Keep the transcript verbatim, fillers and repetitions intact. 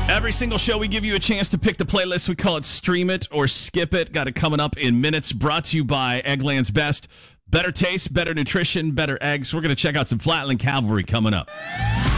Every single show, we give you a chance to pick the playlist. We call it Stream It or Skip It. Got it coming up in minutes. Brought to you by Eggland's Best. Better taste, better nutrition, better eggs. We're going to check out some Flatland Cavalry coming up.